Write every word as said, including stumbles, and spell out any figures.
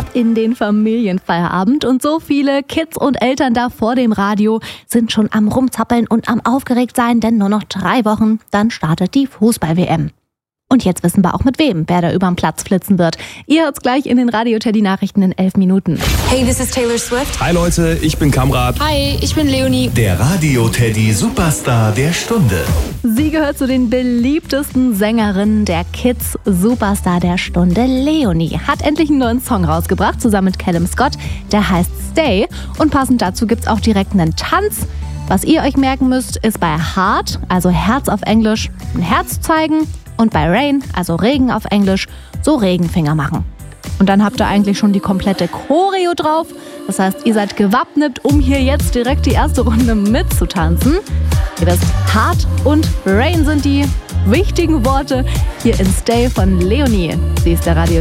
ab in den Familienfeierabend und so viele Kids und Eltern da vor dem Radio sind schon am Rumzappeln und am aufgeregt sein, denn nur noch drei Wochen, dann startet die Fußball-W M. Und jetzt wissen wir auch mit wem, wer da überm Platz flitzen wird. Ihr hört's gleich in den Radio-Teddy-Nachrichten in elf Minuten. Hey, this is Taylor Swift. Hi Leute, ich bin Kamrat. Hi, ich bin Leonie. Der Radio-Teddy Superstar der Stunde. Sie gehört zu den beliebtesten Sängerinnen der Kids. Superstar der Stunde. Leonie hat endlich einen neuen Song rausgebracht, zusammen mit Callum Scott. Der heißt Stay. Und passend dazu gibt's auch direkt einen Tanz. Was ihr euch merken müsst, ist bei Heart, also Herz auf Englisch, ein Herz zeigen. Und bei Rain, also Regen auf Englisch, so Regenfinger machen. Und dann habt ihr eigentlich schon die komplette Choreo drauf. Das heißt, ihr seid gewappnet, um hier jetzt direkt die erste Runde mitzutanzen. Ihr wisst, Heart und Rain sind die wichtigen Worte hier in Stay von Leonie. Sie ist der Radio